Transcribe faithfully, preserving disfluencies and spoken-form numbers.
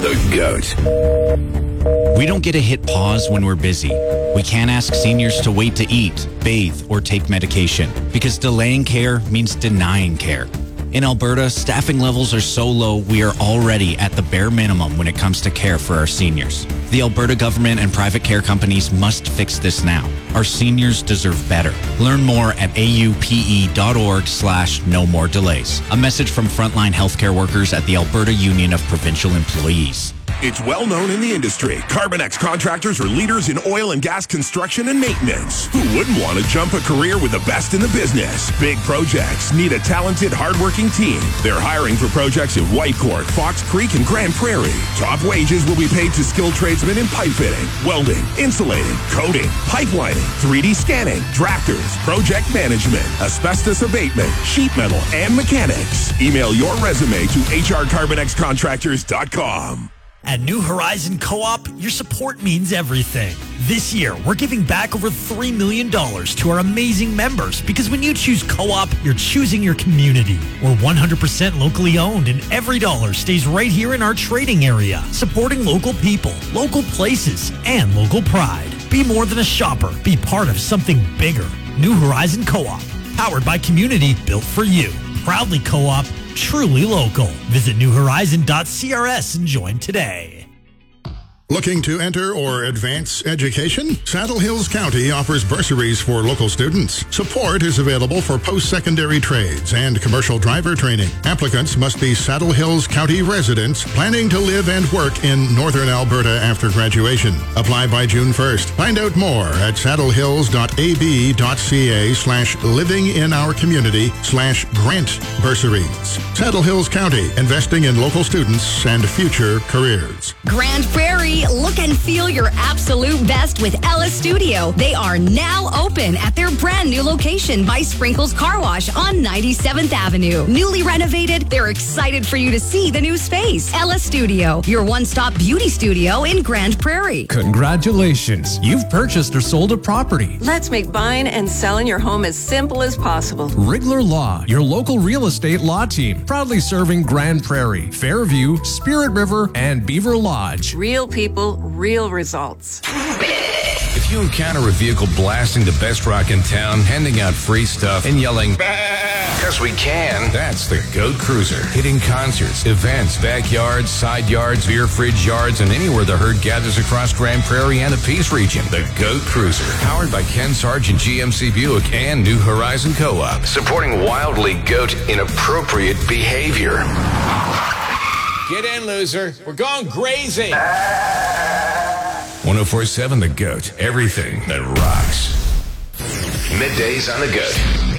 The GOAT. We don't get to hit pause when we're busy. We can't ask seniors to wait to eat, bathe, or take medication because delaying care means denying care. In Alberta, staffing levels are so low, we are already at the bare minimum when it comes to care for our seniors. The Alberta government and private care companies must fix this now. Our seniors deserve better. Learn more at aupe.org slash no more delays. A message from frontline healthcare workers at the Alberta Union of Provincial Employees. It's well known in the industry. Carbonex contractors are leaders in oil and gas construction and maintenance. Who wouldn't want to jump a career with the best in the business? Big projects need a talented, hardworking team. They're hiring for projects in Whitecourt, Fox Creek, and Grand Prairie. Top wages will be paid to skilled tradesmen in pipe fitting, welding, insulating, coating, pipelining, three D scanning, drafters, project management, asbestos abatement, sheet metal, and mechanics. Email your resume to h r carbonex contractors dot com. At New Horizon Co-op, your support means everything. This year, we're giving back over three million dollars to our amazing members because when you choose Co-op, you're choosing your community. We're one hundred percent locally owned and every dollar stays right here in our trading area, supporting local people, local places, and local pride. Be more than a shopper. Be part of something bigger. New Horizon Co-op, powered by community, built for you. Proudly Co-op, truly local. Visit new horizon dot c r s and join today. Looking to enter or advance education? Saddle Hills County offers bursaries for local students. Support is available for post-secondary trades and commercial driver training. Applicants must be Saddle Hills County residents planning to live and work in northern Alberta after graduation. Apply by June first. Find out more at saddlehills dot a b dot c a slash living in our community slash grant bursaries. Saddle Hills County, investing in local students and future careers. Grand Prairie, look and feel your absolute best with Ella Studio. They are now open at their brand new location by Sprinkles Car Wash on ninety-seventh Avenue. Newly renovated, they're excited for you to see the new space. Ella Studio, your one-stop beauty studio in Grand Prairie. Congratulations, you've purchased or sold a property. Let's make buying and selling your home as simple as possible. Rigler Law, your local real estate law team, proudly serving Grand Prairie, Fairview, Spirit River, and Beaver Lodge. Real people, real results. If you encounter a vehicle blasting the best rock in town, handing out free stuff, and yelling, because we can, that's the GOAT Cruiser. Hitting concerts, events, backyards, side yards, beer fridge yards, and anywhere the herd gathers across Grand Prairie and the Peace region. The GOAT Cruiser. Powered by Ken Sargent G M C Buick and New Horizon Co-op. Supporting wildly GOAT inappropriate behavior. Get in, loser. We're going crazy. one oh four point seven The GOAT. Everything that rocks. Middays on The GOAT.